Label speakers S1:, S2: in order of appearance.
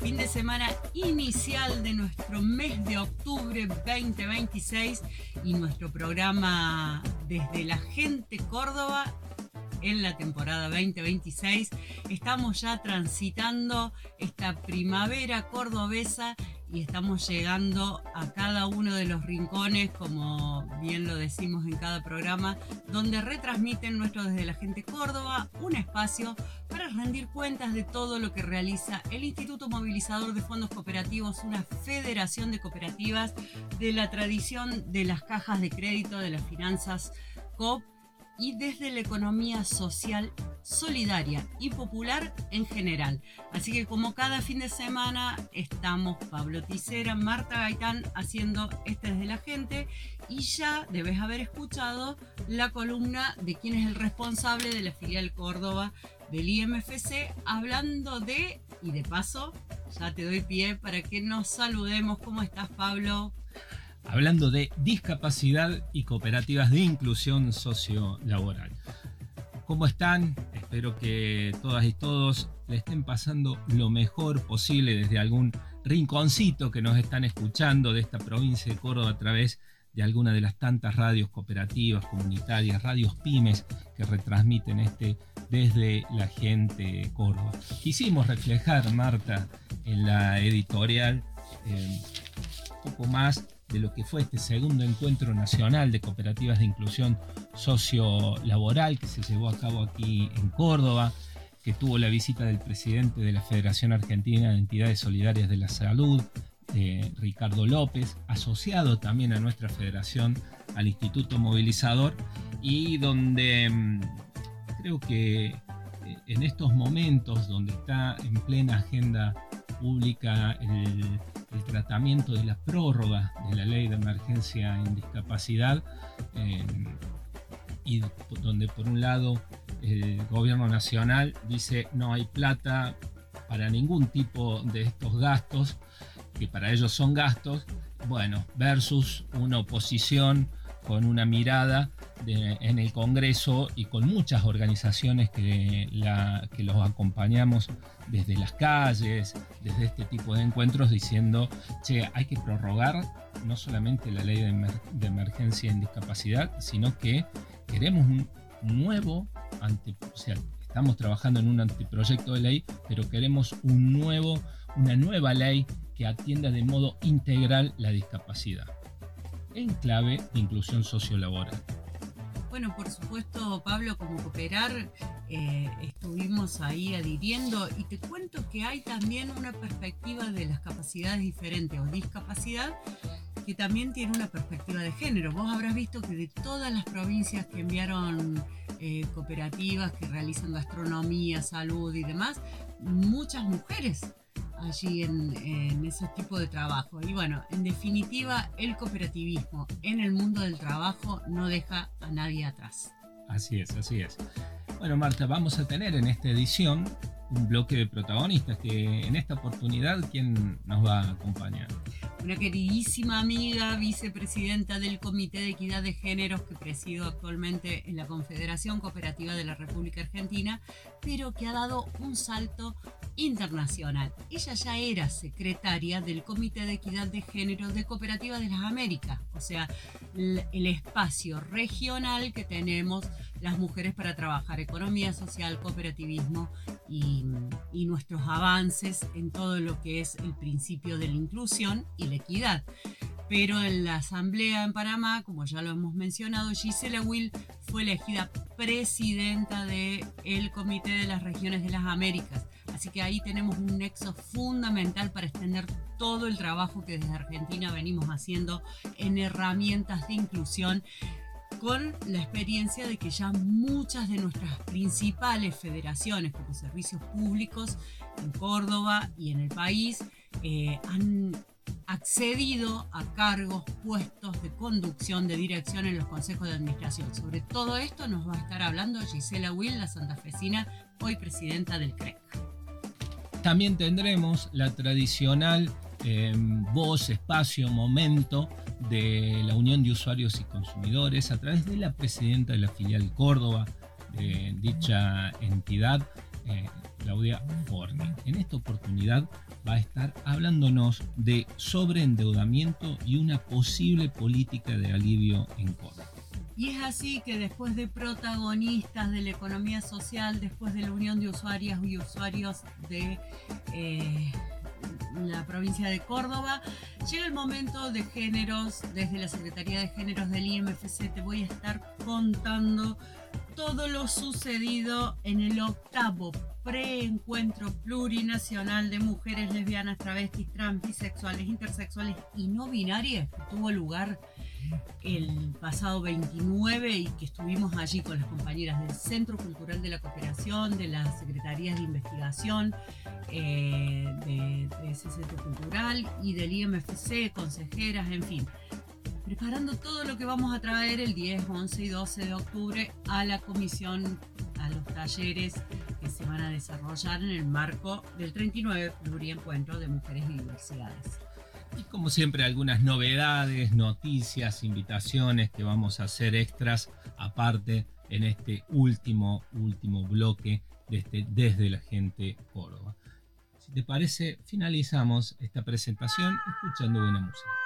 S1: fin de semana inicial de nuestro mes de octubre 2026 y nuestro programa Desde la Gente Córdoba en la temporada 2026. Estamos ya transitando esta primavera cordobesa y estamos llegando a cada uno de los rincones, como bien lo decimos en cada programa, donde retransmiten nuestro Desde la Gente Córdoba, un espacio para rendir cuentas de todo lo que realiza el Instituto Movilizador de Fondos Cooperativos, una federación de cooperativas de la tradición de las cajas de crédito, de las finanzas COP, y desde la economía social, solidaria y popular en general. Así que como cada fin de semana estamos Pablo Ticera, Marta Gaitán haciendo Desde la Gente, y ya debes haber escuchado la columna de quién es el responsable de la filial Córdoba del IMFC, hablando de, y de paso ya te doy pie para que nos saludemos. ¿Cómo estás, Pablo?
S2: Hablando de discapacidad y cooperativas de inclusión sociolaboral. ¿Cómo están? Espero que todas y todos le estén pasando lo mejor posible desde algún rinconcito que nos están escuchando de esta provincia de Córdoba a través de alguna de las tantas radios cooperativas, comunitarias, radios pymes que retransmiten Desde la Gente Córdoba. Quisimos reflejar, Marta, en la editorial un poco más de lo que fue este segundo encuentro nacional de cooperativas de inclusión sociolaboral que se llevó a cabo aquí en Córdoba, que tuvo la visita del presidente de la Federación Argentina de Entidades Solidarias de la Salud, Ricardo López, asociado también a nuestra federación, al Instituto Movilizador, y donde creo que en estos momentos donde está en plena agenda pública el tratamiento de la prórroga de la ley de emergencia en discapacidad, y donde por un lado el gobierno nacional dice no hay plata para ningún tipo de estos gastos, que para ellos son gastos, bueno, versus una oposición con una mirada en el Congreso y con muchas organizaciones que los acompañamos desde las calles, desde este tipo de encuentros, diciendo, che, hay que prorrogar no solamente la ley de emergencia en discapacidad, sino que queremos un nuevo, o sea, estamos trabajando en un anteproyecto de ley, pero queremos una nueva ley que atienda de modo integral la discapacidad, en clave de inclusión sociolaboral.
S1: Bueno, por supuesto, Pablo, como Cooperar, estuvimos ahí adhiriendo, y te cuento que hay también una perspectiva de las capacidades diferentes o discapacidad que también tiene una perspectiva de género. Vos habrás visto que de todas las provincias que enviaron cooperativas que realizan gastronomía, salud y demás, muchas mujeres allí en ese tipo de trabajo. Y bueno, en definitiva, el cooperativismo en el mundo del trabajo no deja a nadie atrás.
S2: Así es, así es. Bueno, Marta, vamos a tener en esta edición un bloque de protagonistas que en esta oportunidad, ¿quién nos va a acompañar?
S1: Una queridísima amiga, vicepresidenta del Comité de Equidad de Géneros que presido actualmente en la Confederación Cooperativa de la República Argentina, pero que ha dado un salto internacional. Ella ya era secretaria del Comité de Equidad de Género de Cooperativas de las Américas, o sea, el espacio regional que tenemos las mujeres para trabajar economía social, cooperativismo y nuestros avances en todo lo que es el principio de la inclusión y la equidad. Pero en la asamblea en Panamá, como ya lo hemos mencionado, Gisela Will fue elegida presidenta del Comité de las Regiones de las Américas. Así que ahí tenemos un nexo fundamental para extender todo el trabajo que desde Argentina venimos haciendo en herramientas de inclusión, con la experiencia de que ya muchas de nuestras principales federaciones como servicios públicos en Córdoba y en el país han accedido a cargos, puestos de conducción, de dirección en los consejos de administración. Sobre todo esto nos va a estar hablando Gisela Will, la santafesina, hoy presidenta del CREC.
S2: También tendremos la tradicional voz, espacio, momento de la Unión de Usuarios y Consumidores a través de la presidenta de la filial Córdoba de dicha entidad, Claudia Forni. En esta oportunidad va a estar hablándonos de sobreendeudamiento y una posible política de alivio en Córdoba.
S1: Y es así que después de protagonistas de la economía social, después de la unión de usuarias y usuarios de la provincia de Córdoba, llega el momento de géneros. Desde la Secretaría de Géneros del IMFC te voy a estar contando todo lo sucedido en el 8º preencuentro plurinacional de mujeres lesbianas, travestis, trans, bisexuales, intersexuales y no binarias, que tuvo lugar el pasado 29 y que estuvimos allí con las compañeras del Centro Cultural de la Cooperación, de las Secretarías de Investigación de ese Centro Cultural y del IMFC, consejeras, en fin, preparando todo lo que vamos a traer el 10, 11 y 12 de octubre a la comisión, a los talleres que se van a desarrollar en el marco del 39 Pluriencuentro de Mujeres y Diversidades.
S2: Y como siempre, algunas novedades, noticias, invitaciones que vamos a hacer extras aparte en este último bloque desde la gente Córdoba. Si te parece, finalizamos esta presentación escuchando buena música.